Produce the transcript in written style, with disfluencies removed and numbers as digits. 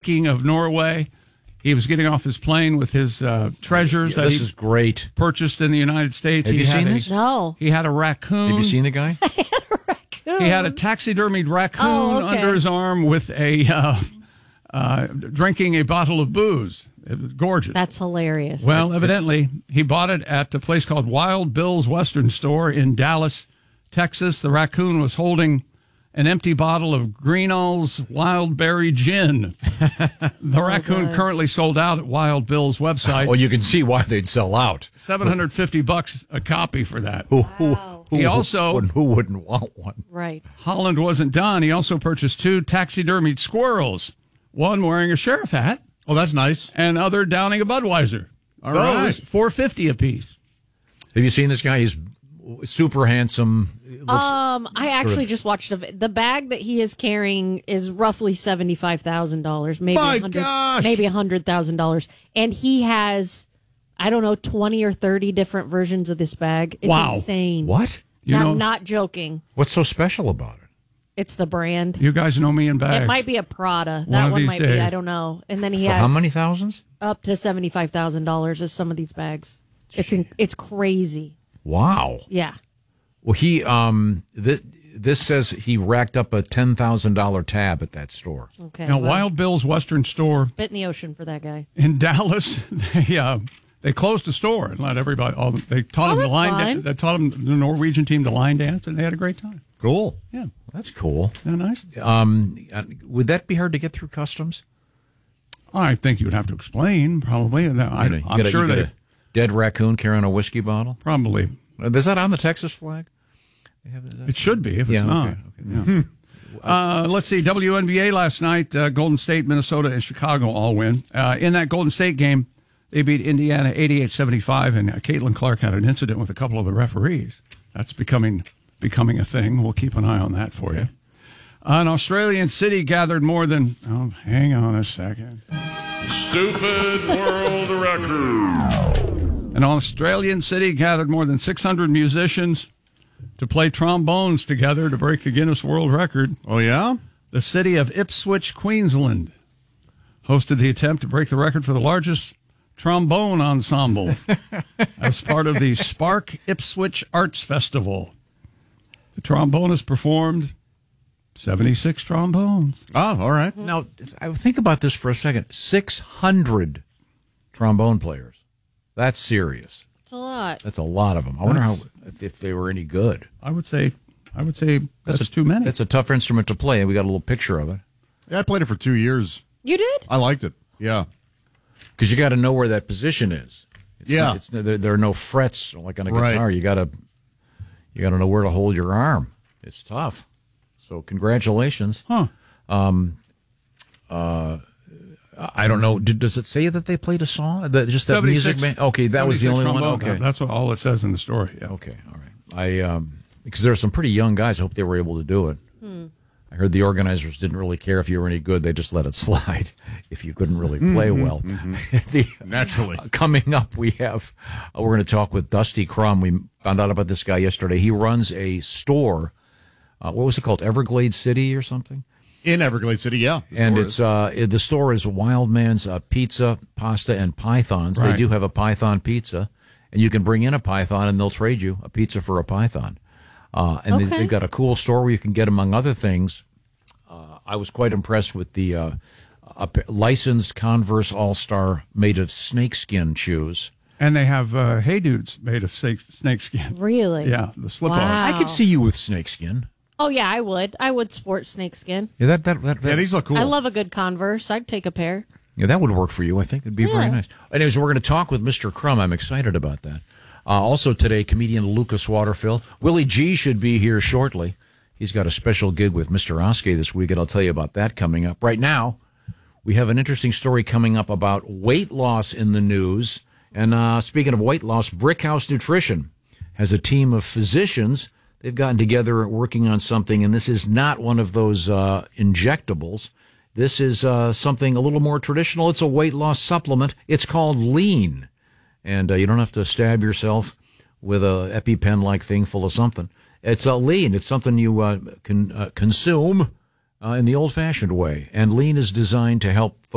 Viking of Norway. He was getting off his plane with his treasures that this is great. Purchased in the United States. Have you seen this? No. He had a raccoon. Have you seen the guy? He had a taxidermied raccoon under his arm with a drinking a bottle of booze. It was gorgeous. That's hilarious. Well, evidently, he bought it at a place called Wild Bill's Western Store in Dallas, Texas. The raccoon was holding an empty bottle of Greenall's Wild Berry Gin. The raccoon currently sold out at Wild Bill's website. Well, you can see why they'd sell out. $750 a copy for that. Wow. Who wouldn't want one? Right. Holland wasn't done. He also purchased 2 taxidermied squirrels, one wearing a sheriff hat. Oh, that's nice. And other downing a Budweiser. All right. $450 a piece. Have you seen this guy? He's super handsome. I actually just watched the bag that he is carrying is roughly $75,000, maybe $100,000, and he has, I don't know, 20 or 30 different versions of this bag. It's insane. What? Not joking. What's so special about it? It's the brand. You guys know me in bags. It might be a Prada. That one might be. I don't know. And then he has how many thousands? Up to $75,000 is some of these bags. It's crazy. Wow. Yeah. Well, he this says he racked up a $10,000 tab at that store. Okay. Now, Wild Bill's Western Store. Spit in the ocean for that guy. In Dallas, they closed the store and let everybody. They taught him they taught him the Norwegian team to line dance, and they had a great time. Cool. Yeah, that's cool. Isn't that nice? Would that be hard to get through customs? I think you would have to explain. Probably. I'm sure they. Dead raccoon carrying a whiskey bottle? Probably. Is that on the Texas flag? It should be if it's not. Okay. Yeah. Let's see. WNBA last night, Golden State, Minnesota, and Chicago all win. In that Golden State game, they beat Indiana 88-75, and Caitlin Clark had an incident with a couple of the referees. That's becoming a thing. We'll keep an eye on that for you. An Australian city gathered more than... Oh, hang on a second. Stupid world record. An Australian city gathered more than 600 musicians to play trombones together to break the Guinness World Record. Oh, yeah? The city of Ipswich, Queensland, hosted the attempt to break the record for the largest trombone ensemble as part of the Spark Ipswich Arts Festival. The trombonist performed 76 trombones. Oh, all right. Now, I think about this for a second. 600 trombone players. That's serious. It's a lot. That's a lot of them. I wonder if they were any good. I would say that's too many. That's a tough instrument to play, and we got a little picture of it. Yeah, I played it for 2 years. You did? I liked it. Yeah. Because you got to know where that position is. Yeah. There are no frets like on a guitar. You got to know where to hold your arm. It's tough. So congratulations. Huh. I don't know. Does it say that they played a song? Just that music? Okay, that was the only one. Okay, that's all it says in the story. Yeah. Okay, all right. Because there are some pretty young guys. I hope they were able to do it. I heard the organizers didn't really care if you were any good. They just let it slide if you couldn't really play well. Naturally. Coming up, we're going to talk with Dusty Crum. We found out about this guy yesterday. He runs a store. What was it called? Everglades City or something? In Everglades City, yeah. And the store is Wild Man's Pizza, Pasta, and Pythons. Right. They do have a python pizza, and you can bring in a python, and they'll trade you a pizza for a python. They've got a cool store where you can get, among other things. I was quite impressed with the licensed Converse All-Star made of snakeskin shoes. And they have Hey Dudes made of snakeskin. Really? Yeah, the slip-ons. Wow. I could see you with snakeskin. Oh, yeah, I would. I would sport snakeskin. Yeah, Yeah, these look cool. I love a good Converse. I'd take a pair. Yeah, that would work for you. I think it'd be very nice. Anyways, we're going to talk with Mr. Crum. I'm excited about that. Also today, comedian Lucas Waterfill. Willie G should be here shortly. He's got a special gig with Mr. Oskey this week, and I'll tell you about that coming up. Right now, we have an interesting story coming up about weight loss in the news. And speaking of weight loss, Brickhouse Nutrition has a team of physicians. They've gotten together working on something, and this is not one of those injectables. This is something a little more traditional. It's a weight loss supplement. It's called Lean. And you don't have to stab yourself with a EpiPen-like thing full of something. It's Lean. It's something you can consume in the old-fashioned way. And Lean is designed to help